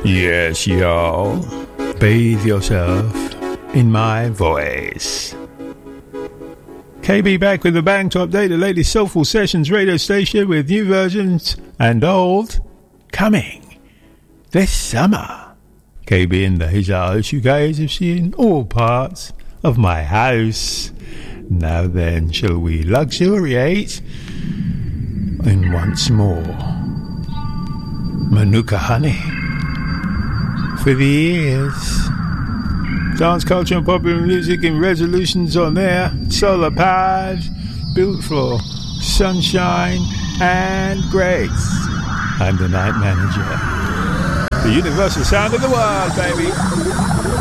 Yes, y'all. Bathe yourself in my voice. KB back with a bang to update the latest Soulful Sessions radio station with new versions and old coming this summer. KB in his house, you guys have seen all parts of my house. Now then, shall we luxuriate in once more Manuka honey for the ears. Dance culture and popular music in resolutions on air. Solar powered, built for sunshine and grace. I'm the night manager. The universal sound of the world, baby.